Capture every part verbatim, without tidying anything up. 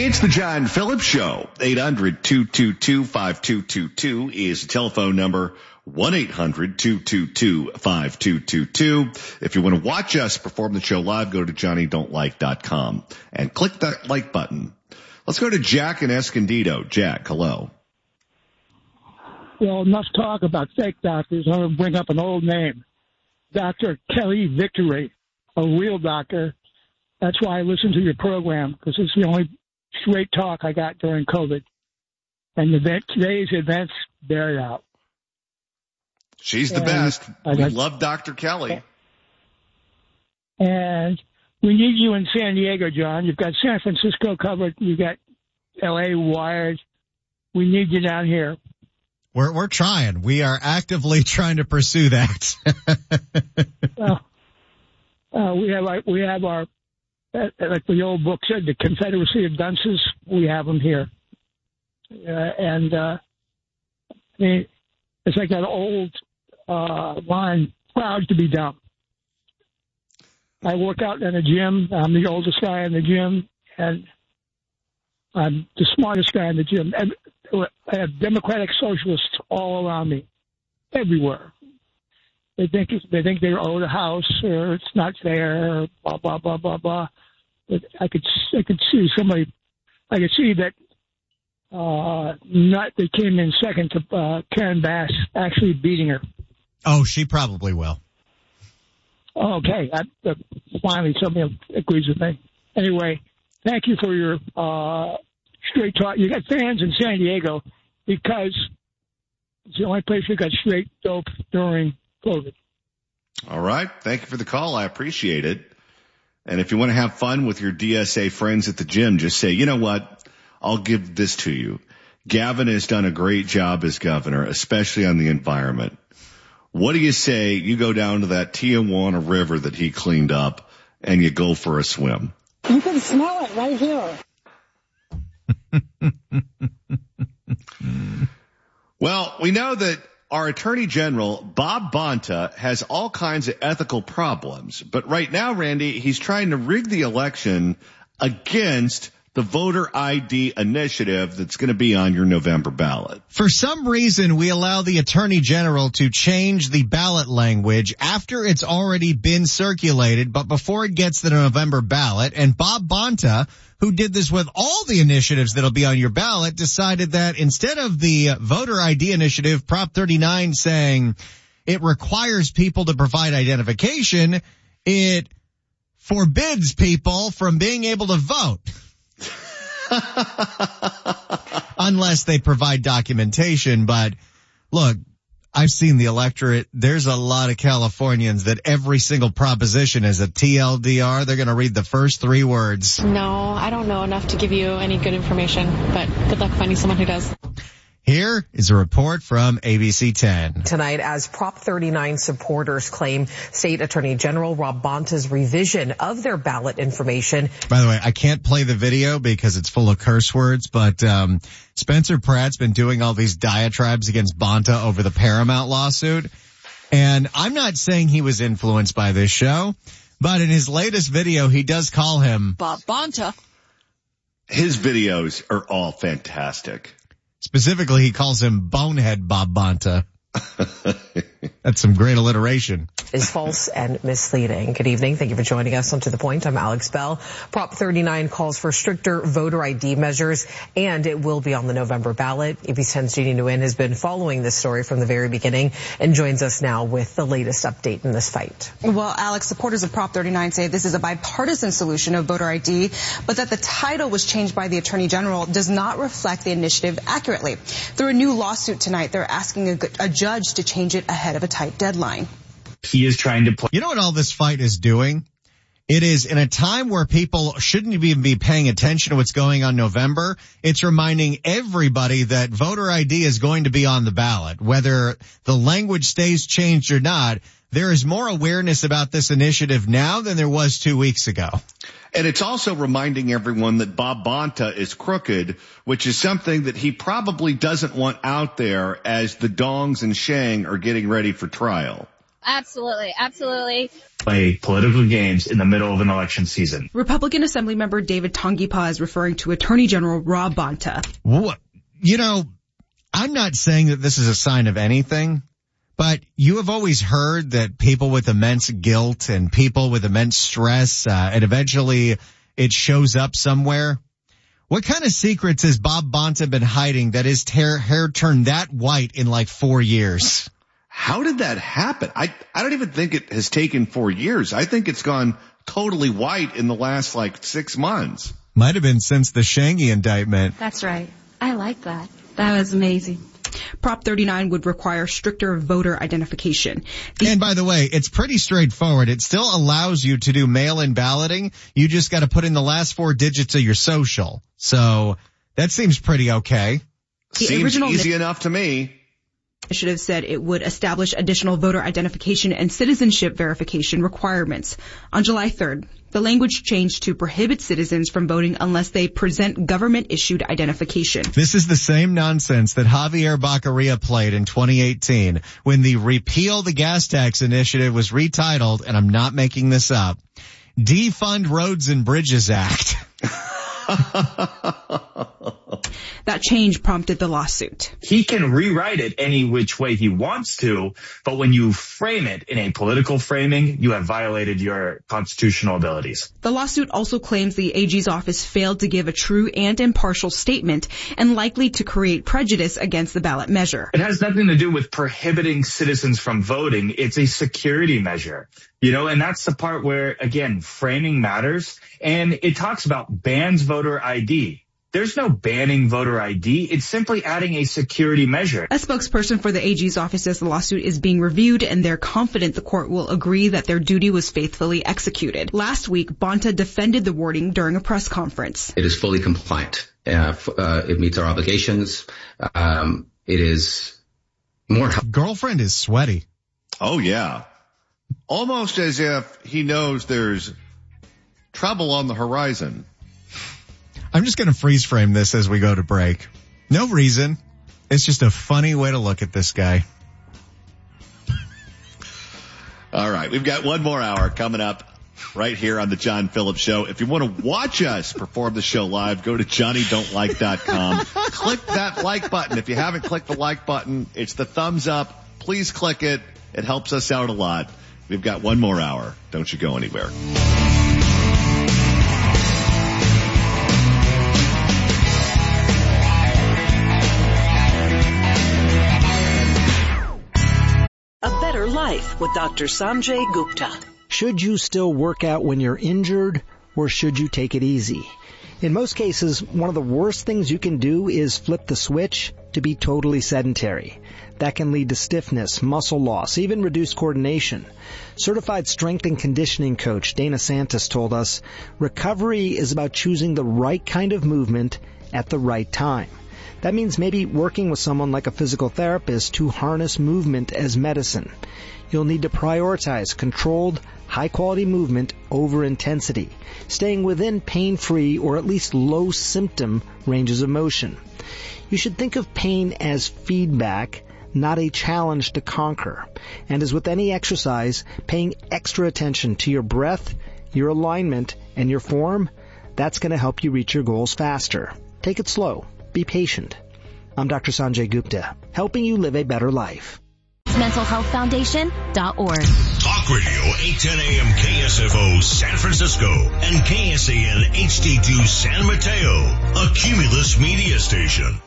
It's the John Phillips Show. eight hundred, two two two, five two two two is the telephone number. one eight hundred, two two two, five two two two. If you want to watch us perform the show live, go to johnny don't like dot com and click that like button. Let's go to Jack in Escondido. Jack, hello. Well, enough talk about fake doctors. I'm going to bring up an old name. Doctor Kelly Victory, a real doctor. That's why I listen to your program, because it's the only straight talk I got during COVID. And the, today's events bear it out. She's the and best. I We got, love Doctor Kelly. And we need you in San Diego, John. You've got San Francisco covered. You've got L A wired. We need you down here. We're we're trying. We are actively trying to pursue that. well, uh, we have our, we have our, like the old book said, the Confederacy of Dunces. We have them here, uh, and uh, I mean, it's like that old uh, line: "Proud to be dumb." I work out in a gym. I'm the oldest guy in the gym, and I'm the smartest guy in the gym. And I have Democratic socialists all around me, everywhere. They think they think they own a house or it's not there. Blah blah blah blah blah. But I could I could see somebody. I could see that. Uh, not they came in second to uh, Karen Bass actually beating her. Oh, she probably will. Okay, I, uh, finally somebody agrees with me. Anyway, thank you for your uh, straight talk. You got fans in San Diego because it's the only place you got straight dope during COVID. All right. Thank you for the call. I appreciate it. And if you want to have fun with your D S A friends at the gym, just say, you know what? I'll give this to you. Gavin has done a great job as governor, especially on the environment. What do you say you go down to that Tijuana River that he cleaned up and you go for a swim? You can smell it right here. Well, we know that our Attorney General, Bob Bonta, has all kinds of ethical problems. But right now, Randy, he's trying to rig the election against the voter I D initiative that's going to be on your November ballot. For some reason, we allow the Attorney General to change the ballot language after it's already been circulated, but before it gets to the November ballot. And Bob Bonta, who did this with all the initiatives that'll be on your ballot, decided that instead of the voter I D initiative, Prop thirty-nine, saying it requires people to provide identification, it forbids people from being able to vote. Unless they provide documentation. But look, I've seen the electorate. There's a lot of Californians that every single proposition is a T L D R. They're going to read the first three words. No, I don't know enough to give you any good information, but good luck finding someone who does. Here is a report from A B C ten. Tonight, as Prop thirty-nine supporters claim State Attorney General Rob Bonta's revision of their ballot information. By the way, I can't play the video because it's full of curse words, but um Spencer Pratt's been doing all these diatribes against Bonta over the Paramount lawsuit. And I'm not saying he was influenced by this show, but in his latest video, he does call him Bob Bonta. His videos are all fantastic. Specifically, he calls him Bonehead Bob Bonta. That's some great alliteration. Is false and misleading. Good evening. Thank you for joining us on To the Point. I'm Alex Bell. Prop thirty-nine calls for stricter voter I D measures, and it will be on the November ballot. A B C ten's Jeannie Nguyen has been following this story from the very beginning and joins us now with the latest update in this fight. Well, Alex, supporters of Prop thirty-nine say this is a bipartisan solution of voter I D, but that the title was changed by the Attorney General does not reflect the initiative accurately. Through a new lawsuit tonight, they're asking a, a judge to change it ahead of a tight deadline. He is trying to play. You know what all this fight is doing? It is in a time where people shouldn't even be paying attention to what's going on in November. It's reminding everybody that voter I D is going to be on the ballot. Whether the language stays changed or not, there is more awareness about this initiative now than there was two weeks ago. And it's also reminding everyone that Bob Bonta is crooked, which is something that he probably doesn't want out there as the Dongs and Shang are getting ready for trial. Absolutely, absolutely. Play political games in the middle of an election season. Republican Assemblymember David Tongipa is referring to Attorney General Rob Bonta. What? You know, I'm not saying that this is a sign of anything, but you have always heard that people with immense guilt and people with immense stress, uh, and eventually it shows up somewhere. What kind of secrets has Bob Bonta been hiding that his hair, hair turned that white in like four years? How did that happen? I, I don't even think it has taken four years. I think it's gone totally white in the last like six months. Might have been since the Shangy indictment. That's right. I like that. That was amazing. Prop thirty-nine would require stricter voter identification. The- and by the way, it's pretty straightforward. It still allows you to do mail-in balloting. You just got to put in the last four digits of your social. So that seems pretty okay. The Seems original easy enough to me. Initiative said it would establish additional voter identification and citizenship verification requirements. On July third, the language changed to prohibit citizens from voting unless they present government-issued identification. This is the same nonsense that Javier Baccaria played in twenty eighteen when the Repeal the Gas Tax initiative was retitled, and I'm not making this up, Defund Roads and Bridges Act. That change prompted the lawsuit. He can rewrite it any which way he wants to, but when you frame it in a political framing, you have violated your constitutional abilities. The lawsuit also claims the A G's office failed to give a true and impartial statement and likely to create prejudice against the ballot measure. It has nothing to do with prohibiting citizens from voting. It's a security measure. You know, and that's the part where, again, framing matters. And it talks about bans voter I D. There's no banning voter I D. It's simply adding a security measure. A spokesperson for the A G's office says the lawsuit is being reviewed and they're confident the court will agree that their duty was faithfully executed. Last week, Bonta defended the wording during a press conference. It is fully compliant. Uh, uh, it meets our obligations. Um, it is more. Girlfriend is sweaty. Oh, yeah. Almost as if he knows there's trouble on the horizon. I'm just going to freeze frame this as we go to break. No reason. It's just a funny way to look at this guy. All right. We've got one more hour coming up right here on the John Phillips Show. If you want to watch us perform the show live, go to johnny don't like dot com. Click that like button. If you haven't clicked the like button, it's the thumbs up. Please click it. It helps us out a lot. We've got one more hour. Don't you go anywhere. A Better Life with Doctor Sanjay Gupta. Should you still work out when you're injured, or should you take it easy? In most cases, one of the worst things you can do is flip the switch to be totally sedentary. That can lead to stiffness, muscle loss, even reduced coordination. Certified strength and conditioning coach Dana Santos told us, recovery is about choosing the right kind of movement at the right time. That means maybe working with someone like a physical therapist to harness movement as medicine. You'll need to prioritize controlled, high-quality movement over intensity, staying within pain-free or at least low-symptom ranges of motion. You should think of pain as feedback, not a challenge to conquer. And as with any exercise, paying extra attention to your breath, your alignment, and your form, that's going to help you reach your goals faster. Take it slow. Be patient. I'm Doctor Sanjay Gupta, helping you live a better life. mental health foundation dot org. Talk Radio eight ten A M K S F O San Francisco and K S A N H D two San Mateo, a Cumulus media station.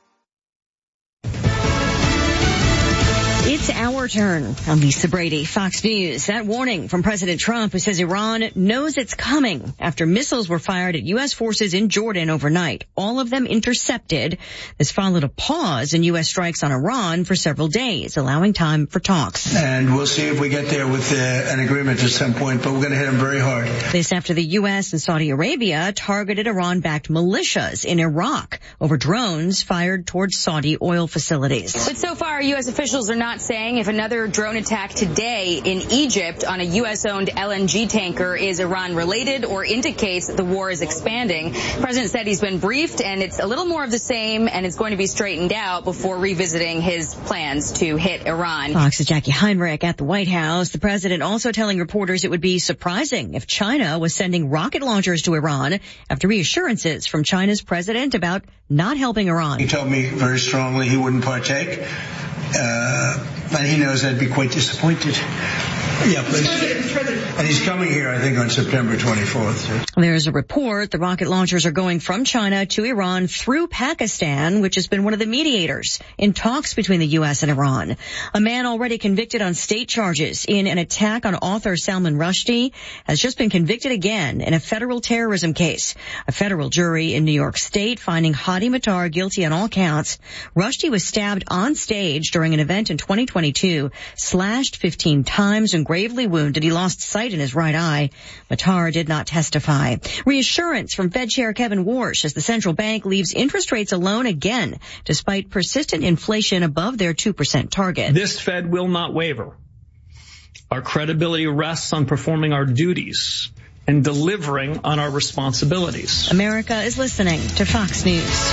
It's our turn. I'm Lisa Brady, Fox News. That warning from President Trump, who says Iran knows it's coming after missiles were fired at U S forces in Jordan overnight, all of them intercepted. This followed a pause in U S strikes on Iran for several days, allowing time for talks. And we'll see if we get there with uh, an agreement at some point, but we're going to hit them very hard. This after the U S and Saudi Arabia targeted Iran-backed militias in Iraq over drones fired towards Saudi oil facilities. But so far, U S officials are not saying saying if another drone attack today in Egypt on a U S-owned L N G tanker is Iran-related or indicates that the war is expanding. The president said he's been briefed, and it's a little more of the same, and it's going to be straightened out before revisiting his plans to hit Iran. Fox's Jackie Heinrich at the White House. The president also telling reporters it would be surprising if China was sending rocket launchers to Iran after reassurances from China's president about not helping Iran. He told me very strongly he wouldn't partake, uh, and he knows I'd be quite disappointed. Yeah, but and he's coming here, I think, on September twenty-fourth. There's a report the rocket launchers are going from China to Iran through Pakistan, which has been one of the mediators in talks between the U S and Iran. A man already convicted on state charges in an attack on author Salman Rushdie has just been convicted again in a federal terrorism case. A federal jury in New York State finding Hadi Matar guilty on all counts. Rushdie was stabbed on stage during an event in twenty twenty-two, slashed fifteen times and gravely wounded. He lost sight in his right eye. Matar did not testify. Reassurance from Fed Chair Kevin Warsh as the central bank leaves interest rates alone again, despite persistent inflation above their two percent target. This Fed will not waver. Our credibility rests on performing our duties and delivering on our responsibilities. America is listening to Fox News.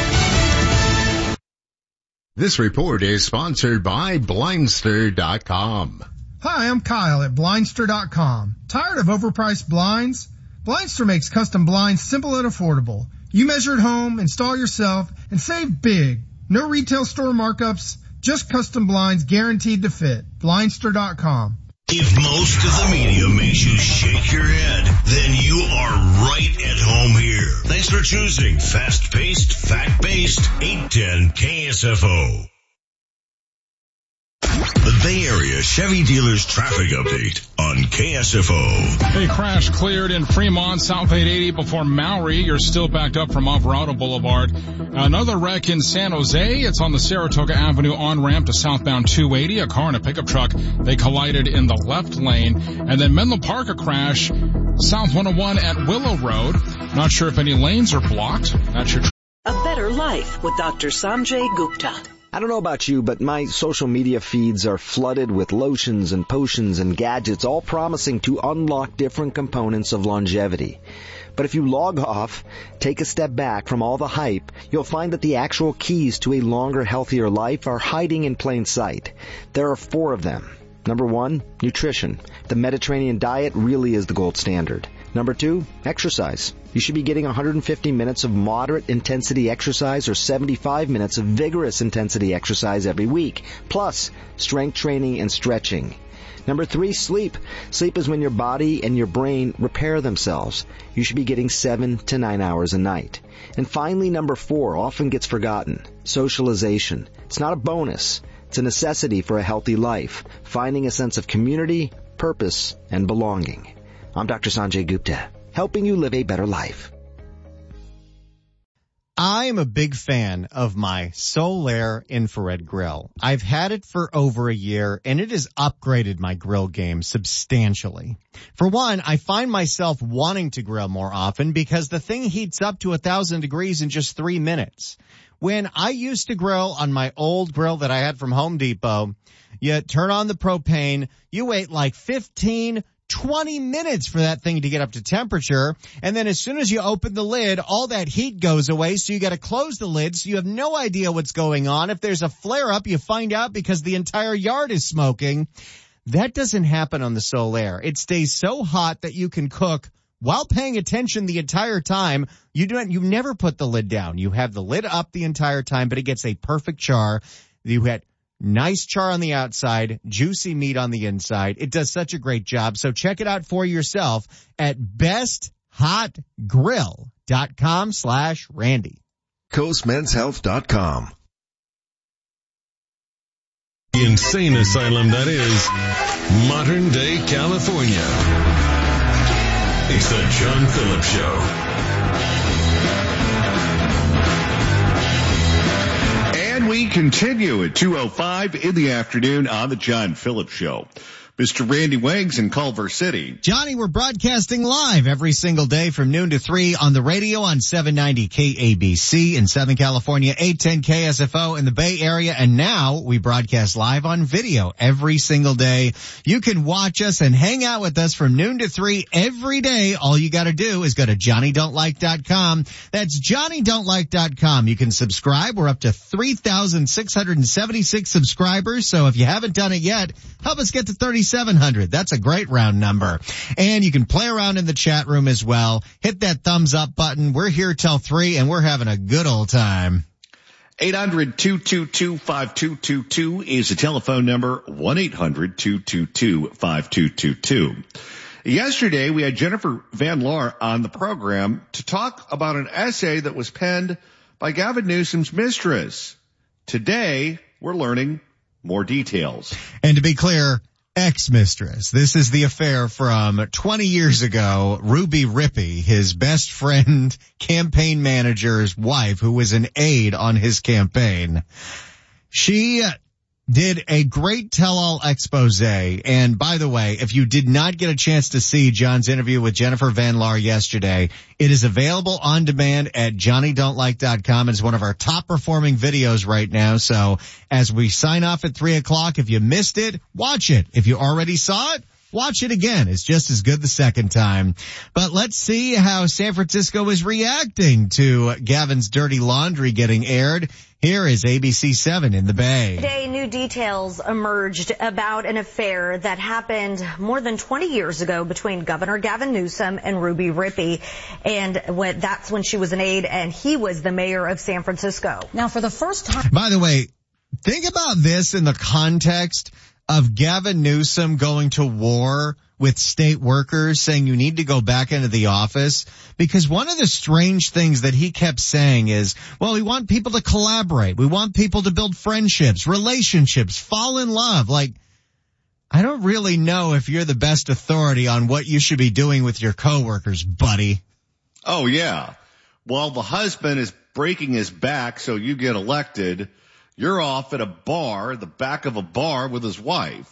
This report is sponsored by Blindster dot com. Hi, I'm Kyle at Blindster dot com. Tired of overpriced blinds? Blindster makes custom blinds simple and affordable. You measure at home, install yourself, and save big. No retail store markups, just custom blinds guaranteed to fit. Blindster dot com. If most of the media makes you shake your head, then you are right at home here. Thanks for choosing fast-paced, fact-based eight ten K S F O. The Bay Area Chevy Dealers Traffic Update on K S F O. A crash cleared in Fremont, South eight eighty before Maury. You're still backed up from Alvarado Boulevard. Another wreck in San Jose. It's on the Saratoga Avenue on-ramp to southbound two eighty. A car and a pickup truck, they collided in the left lane. And then Menlo Park, a crash, South one oh one at Willow Road. Not sure if any lanes are blocked. That's your... A Better Life with Doctor Sanjay Gupta. I don't know about you, but my social media feeds are flooded with lotions and potions and gadgets, all promising to unlock different components of longevity. But if you log off, take a step back from all the hype, you'll find that the actual keys to a longer, healthier life are hiding in plain sight. There are four of them. Number one, nutrition. The Mediterranean diet really is the gold standard. Number two, exercise. You should be getting one hundred fifty minutes of moderate intensity exercise or seventy-five minutes of vigorous intensity exercise every week, plus strength training and stretching. Number three, sleep. Sleep is when your body and your brain repair themselves. You should be getting seven to nine hours a night. And finally, number four, often gets forgotten, socialization. It's not a bonus. It's a necessity for a healthy life, finding a sense of community, purpose, and belonging. I'm Doctor Sanjay Gupta, helping you live a better life. I am a big fan of my Solaire infrared grill. I've had it for over a year, and it has upgraded my grill game substantially. For one, I find myself wanting to grill more often because the thing heats up to a thousand degrees in just three minutes. When I used to grill on my old grill that I had from Home Depot, you turn on the propane, you wait like fifteen, twenty minutes for that thing to get up to temperature, and then as soon as you open the lid, all that heat goes away, so you got to close the lid, so you have no idea what's going on. If there's a flare-up, you find out because the entire yard is smoking. That doesn't happen on the Solaire. It stays so hot that you can cook while paying attention the entire time. You don't, you never put the lid down. You have the lid up the entire time, but it gets a perfect char. You had nice char on the outside, juicy meat on the inside. It does such a great job. So check it out for yourself at best hot grill dot com slash Randy. Coast Men's Health dot com. The insane asylum that is modern day California. It's the John Phillips Show. And we continue at two oh five in the afternoon on the John Phillips Show. Mister Randy Wangs in Culver City. Johnny, we're broadcasting live every single day from noon to three on the radio on seven ninety K A B C in Southern California, eight ten K S F O in the Bay Area, and now we broadcast live on video every single day. You can watch us and hang out with us from noon to three every day. All you gotta do is go to Johnny Don't Like dot com. That's Johnny Don't Like dot com. You can subscribe. We're up to three thousand six hundred seventy-six subscribers, so if you haven't done it yet, help us get to thirty-seven hundred. That's a great round number. And you can play around in the chat room as well. Hit that thumbs up button. We're here till three and we're having a good old time. eight hundred, two two two, five two two two is the telephone number. one eight hundred, two two two, five two two two. Yesterday we had Jennifer Van Laar on the program to talk about an essay that was penned by Gavin Newsom's mistress. Today we're learning more details. And to be clear, ex-mistress. This is the affair from twenty years ago. Ruby Rippey, his best friend, campaign manager's wife, who was an aide on his campaign. She did a great tell-all expose. And by the way, if you did not get a chance to see John's interview with Jennifer Van Laar yesterday, it is available on demand at Johnny Don't Like dot com. It's one of our top performing videos right now. So as we sign off at three o'clock, if you missed it, watch it. If you already saw it, watch it again. It's just as good the second time. But let's see how San Francisco is reacting to Gavin's dirty laundry getting aired. Here is A B C seven in the Bay. Today, new details emerged about an affair that happened more than twenty years ago between Governor Gavin Newsom and Ruby Rippey. And when, that's when she was an aide and he was the mayor of San Francisco. Now, for the first time. By the way, think about this in the context of Gavin Newsom going to war with state workers, saying you need to go back into the office, because one of the strange things that he kept saying is, well, we want people to collaborate. We want people to build friendships, relationships, fall in love. Like, I don't really know if you're the best authority on what you should be doing with your coworkers, buddy. Oh, yeah. Well, the husband is breaking his back, so you get elected. You're off at a bar, the back of a bar with his wife.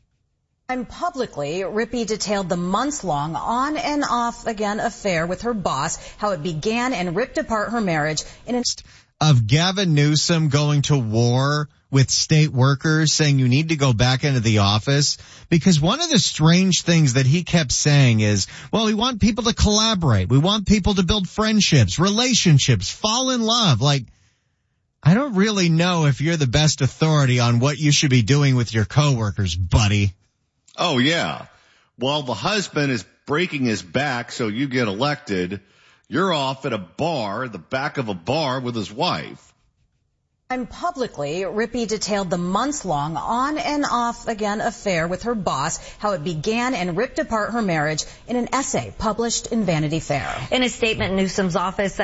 And publicly, Rippey detailed the months-long on and off again affair with her boss, how it began and ripped apart her marriage in an of Gavin Newsom going to war with state workers, saying you need to go back into the office, because one of the strange things that he kept saying is, well, we want people to collaborate. We want people to build friendships, relationships, fall in love. Like, I don't really know if you're the best authority on what you should be doing with your coworkers, buddy. Oh, yeah. Well, the husband is breaking his back, so you get elected. You're off at a bar, the back of a bar with his wife. And publicly, Rippey detailed the months-long on and off again affair with her boss, how it began and ripped apart her marriage in an essay published in Vanity Fair. In a statement, Newsom's office said